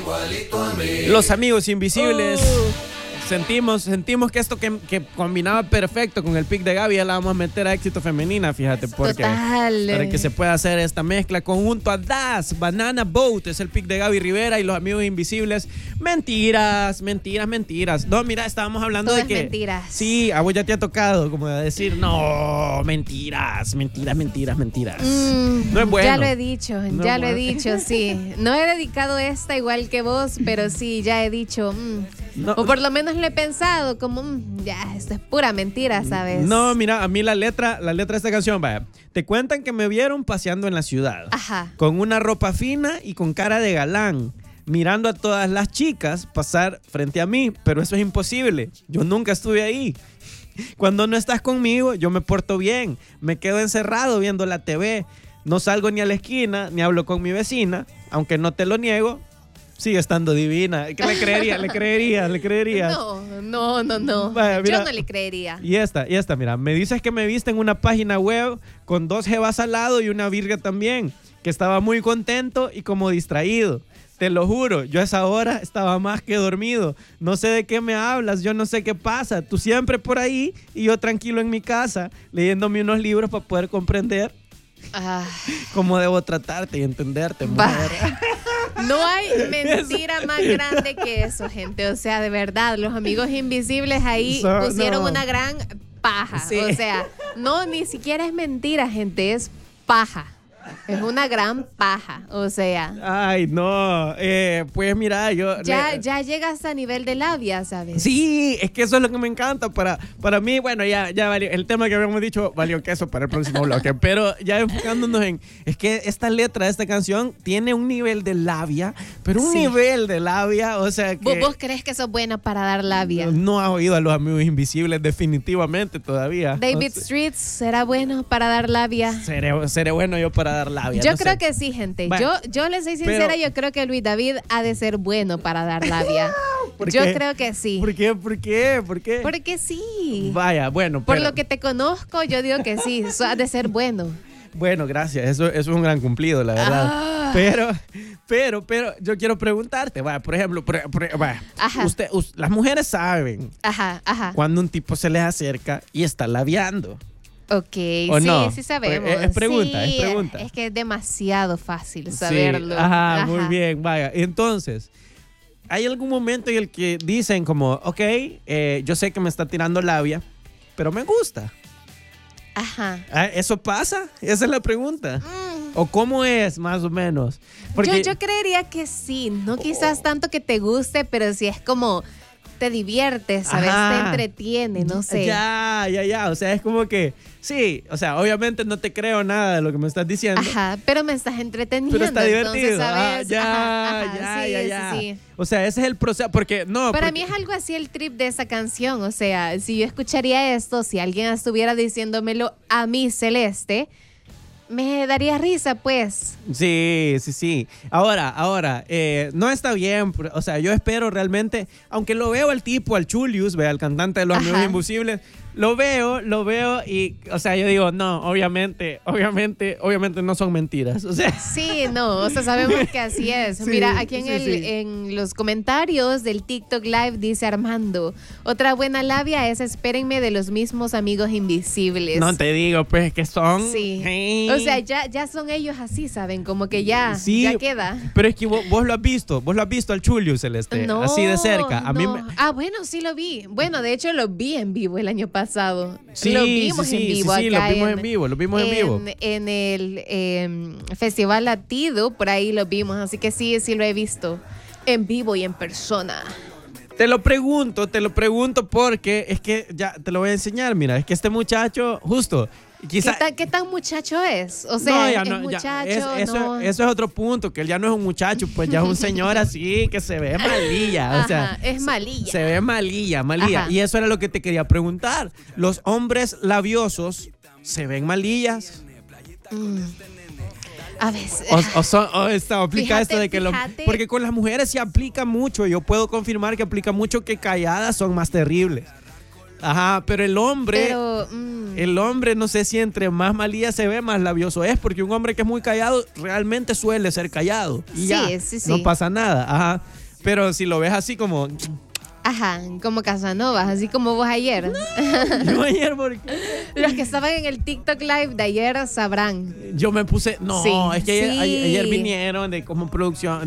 Los amigos invisibles. Sentimos que esto que combinaba perfecto con el pick de Gaby, ya la vamos a meter a éxito femenina, fíjate, porque Total. para que se pueda hacer esta mezcla conjunto a Das, Banana Boat, es el pick de Gaby Rivera y los amigos invisibles. Mentiras. No, mira, estábamos hablando Todo de es que mentiras. sí, a vos ya te ha tocado como de decir, no, mentiras. No es bueno. Ya lo he dicho, No ya es lo he bueno. dicho, sí. No he dedicado esta igual que vos, pero sí, ya he dicho. No. O por lo menos le he pensado como, ya, esto es pura mentira, ¿sabes? No, mira, a mí la letra de esta canción, vaya, te cuentan que me vieron paseando en la ciudad. Ajá. Con una ropa fina y con cara de galán, mirando a todas las chicas pasar frente a mí, pero eso es imposible. Yo nunca estuve ahí. Cuando no estás conmigo, yo me porto bien. Me quedo encerrado viendo la TV. No salgo ni a la esquina, ni hablo con mi vecina, aunque no te lo niego. Sigue estando divina. ¿Qué le creerías? ¿Le creerías? No. Vaya, mira. Yo no le creería. Y esta, mira, me dices que me viste en una página web con 2 jevas al lado y una virga también, que estaba muy contento y como distraído. Te lo juro, yo a esa hora estaba más que dormido. No sé de qué me hablas, yo no sé qué pasa. Tú siempre por ahí y yo tranquilo en mi casa, leyéndome unos libros para poder comprender Ah, cómo debo tratarte y entenderte, mujer. no hay mentira más grande que eso, gente. O sea, de verdad, los amigos invisibles ahí pusieron una gran paja. Sí. O sea, no, ni siquiera es mentira, gente, es paja. Es una gran paja, o sea. Ay, no. Pues mira, yo... Ya llegas a nivel de labia, ¿sabes? Sí, es que eso es lo que me encanta. Para mí, bueno, ya valió. El tema que habíamos dicho valió queso para el próximo bloque. Pero ya enfocándonos en... Es que esta letra de esta canción tiene un nivel de labia, pero un nivel de labia, o sea que... ¿Vos crees que sos buena para dar labia? No has oído a los amigos invisibles definitivamente todavía. David Streets será bueno para dar labia. Seré bueno yo para dar labia. Yo no creo sé. que sí, gente. Bueno, yo les soy sincera, pero- yo creo que Luis David ha de ser bueno para dar labia. ¿Por Yo qué? creo que sí. ¿Por qué? Porque sí. Vaya, bueno, Por pero- lo que te conozco, yo digo que sí, ha de ser bueno. Bueno, gracias. Eso es un gran cumplido, la verdad. Ah. Pero, yo quiero preguntarte, vaya, por ejemplo, vaya, Ajá. las mujeres saben Ajá. cuando un tipo se les acerca y está labiando. Ok, ¿O sí, no? sí sabemos. Es pregunta, Sí, es pregunta. Es que es demasiado fácil Sí, saberlo. ajá, muy bien, vaya. Entonces, ¿hay algún momento en el que dicen como, ok, yo sé que me está tirando labia, pero me gusta? Ajá. ¿Eso pasa? Esa es la pregunta. ¿O cómo es, más o menos? Yo creería que sí, no quizás tanto que te guste, pero sí es como te diviertes, ¿sabes? Ajá. Te entretiene, no sé. Ya. O sea, es como que, sí, o sea, obviamente no te creo nada de lo que me estás diciendo. Ajá, pero me estás entreteniendo. Pero está divertido. Entonces, ¿sabes? Ya. Sí. O sea, ese es el proceso. Porque, no. Para porque- mí es algo así el trip de esa canción. O sea, si yo escucharía esto, si alguien estuviera diciéndomelo a mí, Celeste, me daría risa, pues. Sí. Ahora, no está bien. O sea, yo espero realmente, aunque lo veo al tipo, al Chulius, al cantante de Los Amigos Ajá. Imposibles, lo veo y, o sea, yo digo, no, obviamente no son mentiras. O sea, Sí, no, o sea, sabemos que así es. Sí, Mira, aquí en, sí. en los comentarios del TikTok Live dice Armando, otra buena labia es espérenme de los mismos amigos invisibles. no te digo, pues, que son. Sí. Hey. O sea, ya son ellos así, ¿saben? Como que ya queda. Pero es que vos lo has visto al Chulius, Celeste, No, así de cerca. A mí no. me- Ah, bueno, sí lo vi. Bueno, de hecho lo vi en vivo el año pasado. Sí, lo vimos sí, en vivo sí, acá lo vimos en vivo. En el Festival Latido, por ahí lo vimos. Así que sí lo he visto en vivo y en persona. Te lo pregunto porque es que ya te lo voy a enseñar. Mira, es que este muchacho, justo, quizá. ¿Qué tan muchacho es? O sea, ya ¿es ya, muchacho? eso es otro punto, que él ya no es un muchacho, pues ya es un señor así que se ve malilla. O sea, Ajá, es malilla. se ve malilla. Ajá. Y eso era lo que te quería preguntar. ¿Los hombres labiosos se ven malillas? A veces. Aplica esto de que fíjate. porque con las mujeres sí aplica mucho. Yo puedo confirmar que aplica mucho que calladas son más terribles. Ajá, pero el hombre... Pero... El hombre, no sé si entre más malía se ve, más labioso es, porque un hombre que es muy callado realmente suele ser callado. Y Sí, ya, sí. no pasa nada. Ajá. Pero si lo ves así como... Ajá, como Casanovas, así como vos ayer. Yo ayer, porque... Los que estaban en el TikTok Live de ayer sabrán. Yo me puse... No, Sí, es que sí. ayer vinieron de como producción,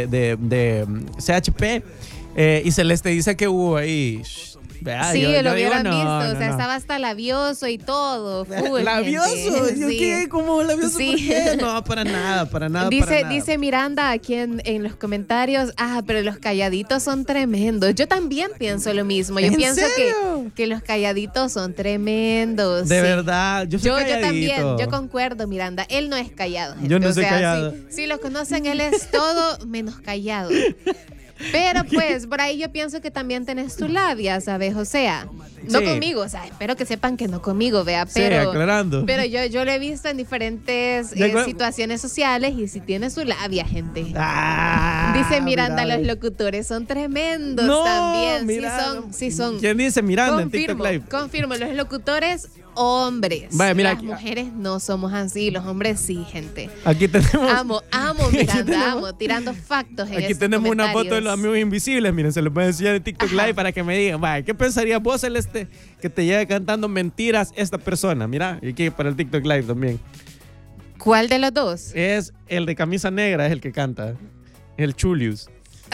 de CHP, y Celeste dice que hubo ahí... Vea, Sí, yo lo digo, hubieran no, visto, no, o sea, no. estaba hasta labioso y todo. Full, ¿Labioso? gente. ¿Yo Sí. qué? ¿Cómo labioso? Sí. ¿Por qué? No, para nada, para nada. Dice Miranda aquí en los comentarios, pero los calladitos son tremendos. Yo también pienso lo mismo. Yo ¿En pienso serio? que los calladitos son tremendos. De sí. verdad, yo soy Yo calladito. también, yo concuerdo, Miranda. Él no es callado. Gente. Yo no O soy sea, callado. Si lo conocen, él es todo menos callado. Pero pues, por ahí yo pienso que también tenés tu labia, ¿sabes? O sea, no Sí. conmigo, o sea, espero que sepan que no conmigo, vea, Sí, pero... aclarando. Pero yo lo he visto en diferentes De acuerdo. situaciones sociales y sí tiene su labia, gente. Ah, Dice Miranda, mira, los locutores son tremendos no, también. mira, Sí son. ¿Quién dice Miranda en TikTok Live? Confirmo, los locutores hombres. Vaya, mira Las aquí. mujeres no somos así, los hombres sí, gente. Aquí tenemos... Amo Miranda, tenemos- amo, tirando factos en Aquí estos tenemos una comentarios. foto de los amigos invisibles. Miren, se los voy a enseñar en TikTok Ajá. Live para que me digan, vaya, ¿qué pensarías vos, Celeste, que te llegue cantando mentiras esta persona? Mira, y aquí para el TikTok Live también. ¿Cuál de los dos? Es el de camisa negra, es el que canta. El Chulius.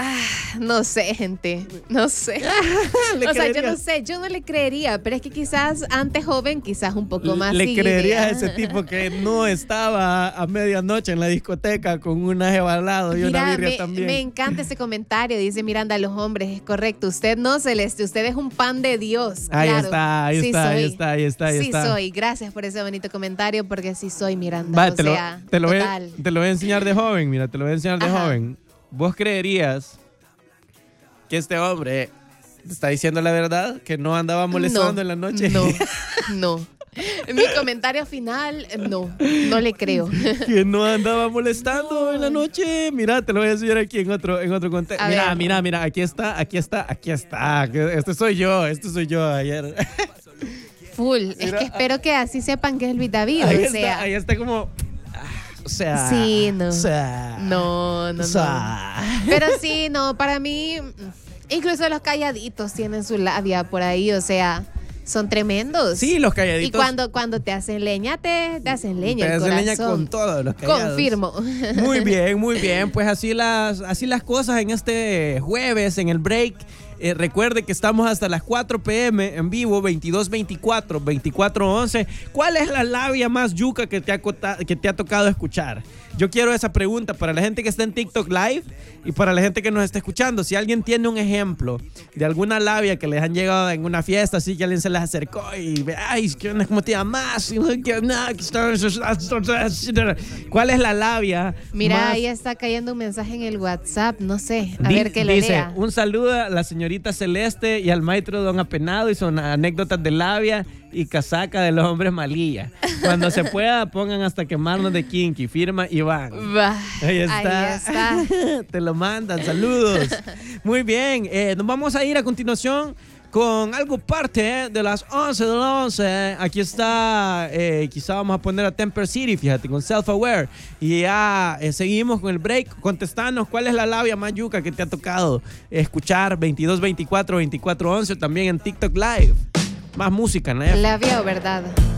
No sé, gente, no sé. ¿Le O sea, yo creerías? no sé, yo no le creería, pero es que quizás antes joven, quizás un poco más ¿Le sí, creerías a vea. ese tipo que no estaba a medianoche en la discoteca con una jeva al lado y una Mira, birria también? me encanta ese comentario. Dice Miranda, los hombres, es correcto. Usted no, Celeste, usted es un pan de Dios. Ahí claro. está, ahí Sí está, ahí soy. está, ahí está, ahí Sí está. soy. Gracias por ese bonito comentario, porque sí soy Miranda. Vale, o te, sea, te lo voy, total. te lo voy a enseñar de joven, mira, te lo voy a enseñar de Ajá. joven. ¿Vos creerías que este hombre te está diciendo la verdad? ¿Que no andaba molestando en la noche? No. Mi comentario final, no le creo. Que no andaba molestando en la noche. Mira, te lo voy a enseñar aquí en otro contexto. A Mira, ver. mira, aquí está. Este soy yo ayer. Full. Es Mira, que espero que así sepan que es Luis David. Ahí o sea, está como... O sea... Sí, no. O sea... no. O sea... Pero sí, no, para mí, incluso los calladitos tienen su labia por ahí, o sea, son tremendos. Sí, los calladitos. Y cuando te hacen leña, te hacen leña. Te el hacen leña corazón. con todos los callados. Confirmo. Muy bien. Pues así las cosas en este jueves, en el break. Recuerde que estamos hasta las 4 p.m. en vivo, 22:24, 24:11. ¿Cuál es la labia más yuca que te ha tocado escuchar? Yo quiero esa pregunta para la gente que está en TikTok Live y para la gente que nos está escuchando. Si alguien tiene un ejemplo de alguna labia que les han llegado en una fiesta, así que alguien se les acercó y ay, ¿cómo te llamas? ¿Cuál es la labia? Mira, más- ahí está cayendo un mensaje en el WhatsApp, no sé, a ver que lo dice, lea. un saludo a la señorita Celeste y al maestro Don Apenado y son anécdotas de labia y casaca de los hombres malilla. Cuando se pueda, pongan hasta quemarnos de kinky, firma Iván. Va, Ahí está. Ahí está. Te lo mandan, saludos. Muy bien, nos vamos a ir a continuación con algo parte de las 11 de la 11. Aquí está, quizá vamos a poner a Temper City, fíjate, con Self Aware. Y ya seguimos con el break. Contestanos cuál es la labia más yuca que te ha tocado escuchar. 22:24, 24:11, también en TikTok Live. Más música, ¿no? Labia o verdad.